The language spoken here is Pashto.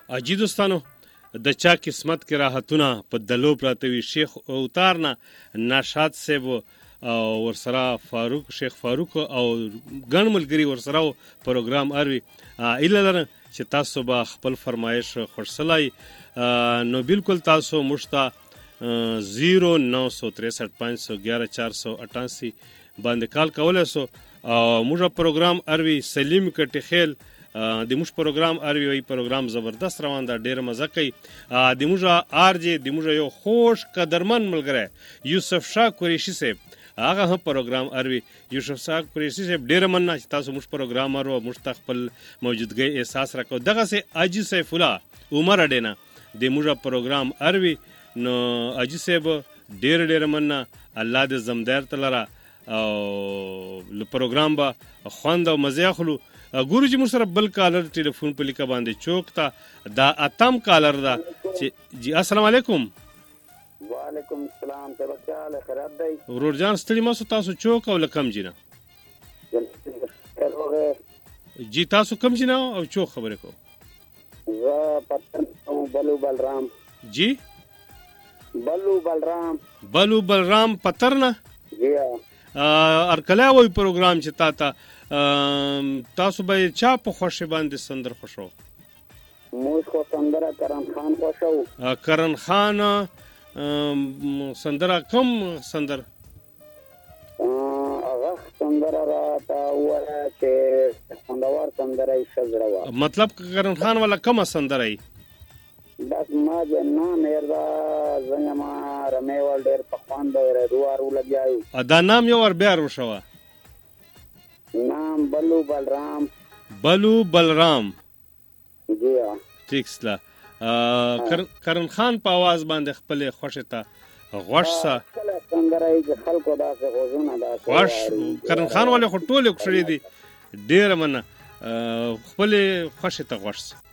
اجي دوستانو د چا قسمت کې راحتونه په دلو پراته وي. شیخ اوتار نه نشاط صاحب او ورسره شیخ فاروق او ګڼ ملګري ورسره پروګرام اروي. ایله لرم چې تاسو به خپل فرمایش خوښ سلای. نو بالکل تاسو مشتا 09365114488 باندې کال کولای سو. موږ پروګرام اروي سلیم کټی خیل د موږ پروګرام اروي وی پروګرام زبردست روان دا ډیر مزه کوي. د موږ ارجه د موږ یو خوش قدرمن ملګری یوسف شاه قریشي صاحب هغه هم پروګرام اروي. یوسف شاه قریشي صاحب ډیر مننه چې تاسو موږ پروګرام ارو مستقبل موجودګي احساس راکو. دغه سه اجي سیف الله عمر اډینا د موږ پروګرام اروي. نو اجي صاحب ډیر مننه. الله دې زمدار تلره او پروګرام با خوند او مزه اخلو. ګورو چې موږ سره بل کالر ټلیفون په لیکه باندې چوک تا دا اتم کالر دا چې جی السلام علیکم. وعلیکم السلام. ته بچاله خراب دی ورور جان ستړي ما تاسو چوک او لکم جنا جی تاسو کم جنا او چوک خبره کو زه پتن بلو بلرام جی بلو بلرام پترنا جی ارکلا وی پروګرام چې تاسو به چا په خوشی باندې سندر خوشو؟ موږ خو سندره کرن خان خوشو. کرن خان سندره کم سندر هغه سندره را تا وره چې خوندور سندره شزره وا. مطلب کرن خان والا کم سندره ای؟ بس ما جنا مردا زنګما رمیوال ډیر په خوان دی روارو لګیاو. دا نام یو ور بیا وشو. نام بلو بلرام جی ټیکسلا. کرن خان په आवाज باندې خپل خوښه تا غوښه څنګه راځي خلکو داسې غوښونه داسې غوښ کرن خان والے خټول کړی دي ډیر منه خپل خوښه تا غوښه